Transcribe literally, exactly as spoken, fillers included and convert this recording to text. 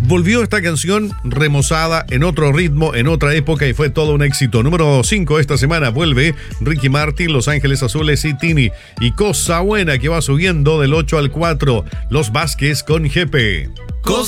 volvió esta canción remozada en otro ritmo, en otra época y fue todo un éxito. Número cinco esta semana vuelve Ricky Martin, Los Ángeles Azules y Tini. Y Cosa Buena que va subiendo del ocho al cuatro, Los Vázquez con G P. Cosa